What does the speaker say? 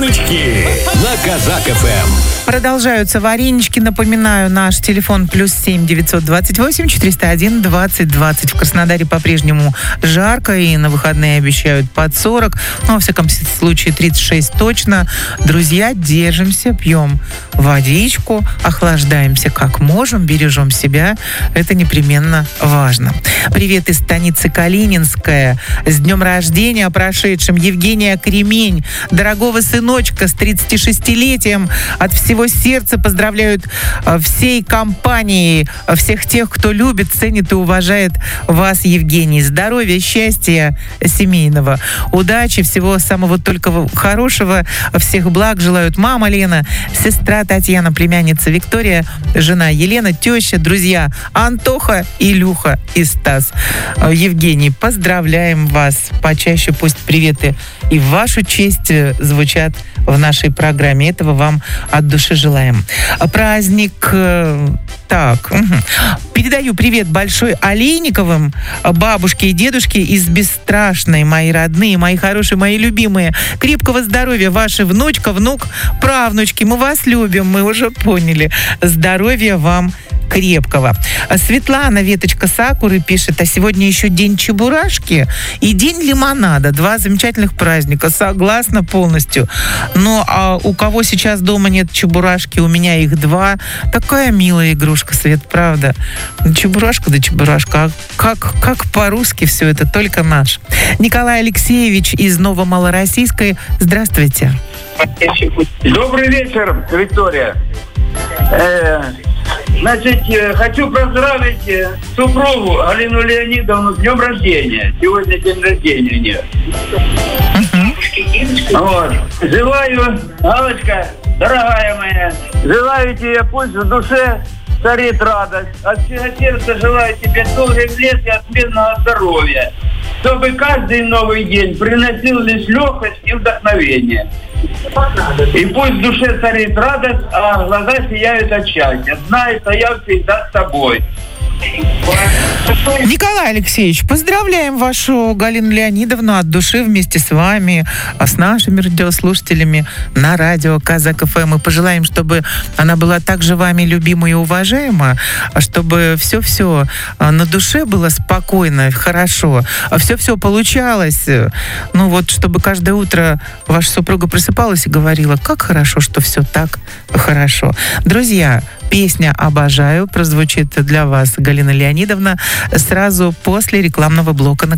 Варенички на Казак ФМ. Продолжаются варенички. Напоминаю, наш телефон +7 928 401 20 20. В Краснодаре по-прежнему жарко, и на выходные обещают под 40. Ну, во всяком случае, 36 точно. Друзья, держимся, пьем водичку, охлаждаемся как можем, бережем себя. Это непременно важно. Привет из станицы Калининская. С днем рождения прошедшим Евгения Кремень, дорогого сыночка с 36-летием. От всего сердца поздравляют всей компании, всех тех, кто любит, ценит и уважает вас, Евгений. Здоровья, счастья семейного, удачи, всего самого только хорошего, всех благ желают мама Лена, сестра Татьяна, племянница Виктория, жена Елена, теща, друзья Антоха, Илюха и Стас. Евгений, поздравляем вас. Почаще пусть приветы и в вашу честь звучат в нашей программе. Этого вам от души желаем. Праздник... Передаю привет большой Олейниковым, бабушке и дедушке из Бесстрашной, мои родные, мои хорошие, мои любимые. Крепкого здоровья, ваши внучка, внук, правнучки. Мы вас любим, мы уже поняли. Здоровья вам крепкого. Светлана, веточка сакуры, пишет, а сегодня еще день чебурашки и день лимонада. 2 замечательных праздника. Согласна полностью. Но у кого сейчас дома нет чебурашки, у меня их 2. Такая милая игрушка, Свет, правда. Чебурашка да чебурашка. А как по-русски все это, только наш. Николай Алексеевич из Новомалороссийской. Здравствуйте. Добрый вечер, Виктория. Значит, хочу поздравить супругу Алину Леонидовну с днем рождения. Сегодня день рождения у нее. Вот. Желаю, Аллочка, дорогая моя, желаю тебе, пусть в душе царит радость. От всего сердца желаю тебе долгих лет и отменного здоровья. Чтобы каждый новый день приносил лишь легкость и вдохновение. И пусть в душе царит радость, а глаза сияют от счастья. Знай, что я всегда с тобой. Николай Алексеевич, поздравляем вашу Галину Леонидовну от души вместе с вами, с нашими радиослушателями на радио Казак ФМ. И пожелаем, чтобы она была также вами любима и уважаема, чтобы все-все на душе было спокойно, хорошо, все-все получалось. Ну вот, чтобы каждое утро ваша супруга просыпалась и говорила, как хорошо, что все так хорошо. Друзья, песня «Обожаю» прозвучит для вас, Галина Леонидовна, сразу после рекламного блока на